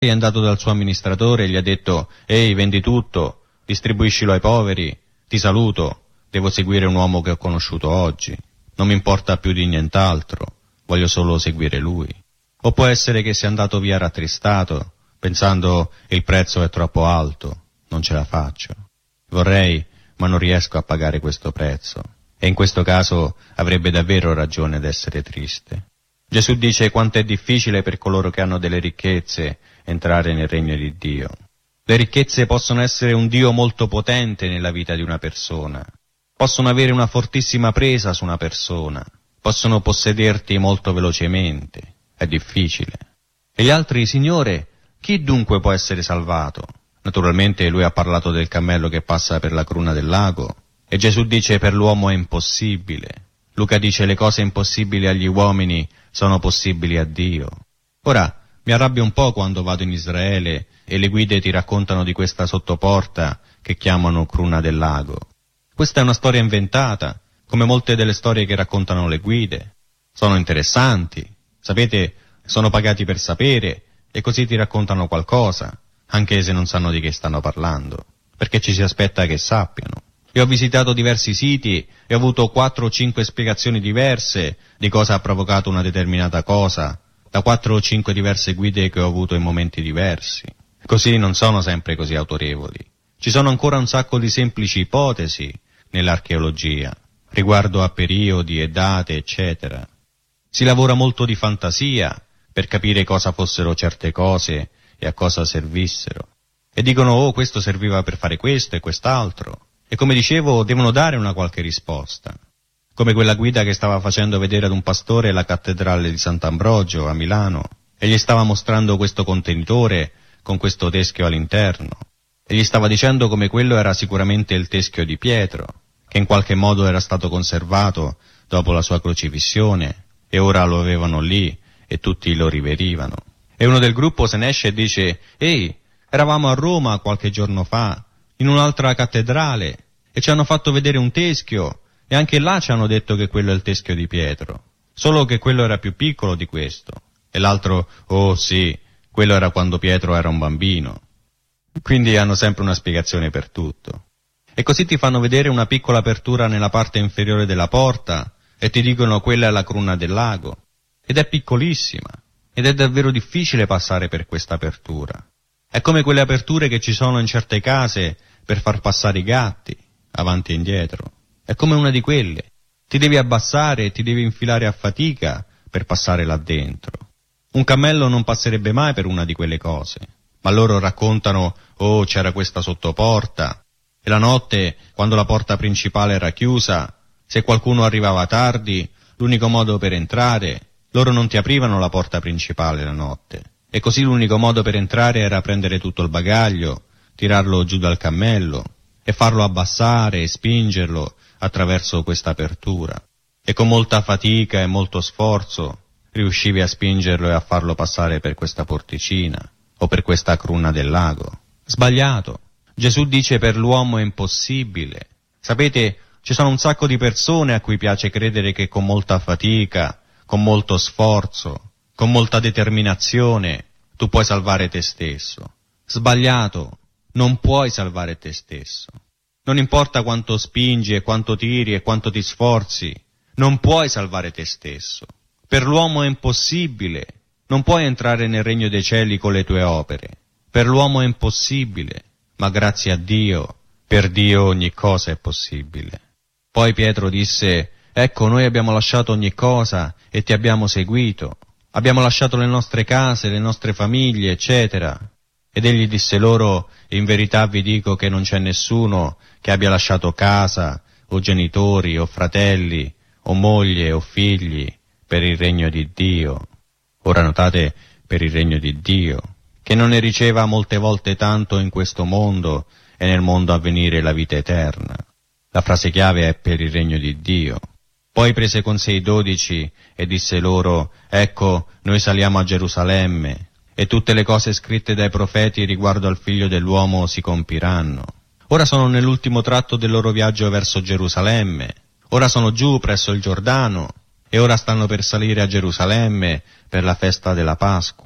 È andato dal suo amministratore e gli ha detto: «Ehi, vendi tutto, distribuiscilo ai poveri, ti saluto, devo seguire un uomo che ho conosciuto oggi, non mi importa più di nient'altro, voglio solo seguire lui». O può essere che sia andato via rattristato, pensando: «Il prezzo è troppo alto, non ce la faccio. Vorrei, ma non riesco a pagare questo prezzo». E in questo caso avrebbe davvero ragione ad essere triste. Gesù dice quanto è difficile per coloro che hanno delle ricchezze entrare nel regno di Dio. Le ricchezze possono essere un Dio molto potente nella vita di una persona, possono avere una fortissima presa su una persona, possono possederti molto velocemente, è difficile. E gli altri: «Signore, chi dunque può essere salvato?» Naturalmente lui ha parlato del cammello che passa per la cruna del lago, e Gesù dice: «Per l'uomo è impossibile». Luca dice: «Le cose impossibili agli uomini sono possibili a Dio». Ora, mi arrabbio un po' quando vado in Israele e le guide ti raccontano di questa sottoporta che chiamano cruna del lago. Questa è una storia inventata, come molte delle storie che raccontano le guide. Sono interessanti, sapete, sono pagati per sapere, e così ti raccontano qualcosa, anche se non sanno di che stanno parlando, perché ci si aspetta che sappiano. Io ho visitato diversi siti e ho avuto 4 o 5 spiegazioni diverse di cosa ha provocato una determinata cosa, da 4 o 5 diverse guide che ho avuto in momenti diversi. Così non sono sempre così autorevoli. Ci sono ancora un sacco di semplici ipotesi nell'archeologia, riguardo a periodi e date, eccetera. Si lavora molto di fantasia per capire cosa fossero certe cose e a cosa servissero. E dicono: «Oh, questo serviva per fare questo e quest'altro». E come dicevo, devono dare una qualche risposta. Come quella guida che stava facendo vedere ad un pastore la cattedrale di Sant'Ambrogio a Milano, e gli stava mostrando questo contenitore con questo teschio all'interno, e gli stava dicendo come quello era sicuramente il teschio di Pietro, che in qualche modo era stato conservato dopo la sua crocifissione, e ora lo avevano lì e tutti lo riverivano. E uno del gruppo se ne esce e dice: «Ehi, eravamo a Roma qualche giorno fa, in un'altra cattedrale, e ci hanno fatto vedere un teschio, e anche là ci hanno detto che quello è il teschio di Pietro, solo che quello era più piccolo di questo». E l'altro: «Oh sì, quello era quando Pietro era un bambino». Quindi hanno sempre una spiegazione per tutto. E così ti fanno vedere una piccola apertura nella parte inferiore della porta e ti dicono: «Quella è la cruna del lago». Ed è piccolissima, ed è davvero difficile passare per questa apertura. È come quelle aperture che ci sono in certe case per far passare i gatti, avanti e indietro. È come una di quelle. Ti devi abbassare e ti devi infilare a fatica per passare là dentro. Un cammello non passerebbe mai per una di quelle cose, ma loro raccontano: «Oh, c'era questa sottoporta, e la notte, quando la porta principale era chiusa, se qualcuno arrivava tardi, l'unico modo per entrare, loro non ti aprivano la porta principale la notte, e così l'unico modo per entrare era prendere tutto il bagaglio, tirarlo giù dal cammello e farlo abbassare e spingerlo attraverso questa apertura. E con molta fatica e molto sforzo riuscivi a spingerlo e a farlo passare per questa porticina o per questa cruna del lago». Sbagliato. Gesù dice: «Per l'uomo è impossibile». Sapete, ci sono un sacco di persone a cui piace credere che con molta fatica, con molto sforzo, con molta determinazione tu puoi salvare te stesso. Sbagliato. Non puoi salvare te stesso. Non importa quanto spingi e quanto tiri e quanto ti sforzi, non puoi salvare te stesso. Per l'uomo è impossibile. Non puoi entrare nel regno dei cieli con le tue opere. Per l'uomo è impossibile, ma grazie a Dio, per Dio ogni cosa è possibile. Poi Pietro disse: «Ecco, noi abbiamo lasciato ogni cosa e ti abbiamo seguito. Abbiamo lasciato le nostre case, le nostre famiglie, eccetera». Ed egli disse loro: «In verità vi dico che non c'è nessuno che abbia lasciato casa, o genitori, o fratelli, o moglie, o figli, per il regno di Dio». Ora notate, per il regno di Dio, che non ne riceva molte volte tanto in questo mondo e nel mondo a venire la vita eterna. La frase chiave è per il regno di Dio. Poi prese con sé i 12 e disse loro: «Ecco, noi saliamo a Gerusalemme, e tutte le cose scritte dai profeti riguardo al Figlio dell'uomo si compiranno». Ora sono nell'ultimo tratto del loro viaggio verso Gerusalemme, ora sono giù presso il Giordano, e ora stanno per salire a Gerusalemme per la festa della Pasqua,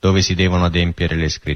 dove si devono adempiere le scritture.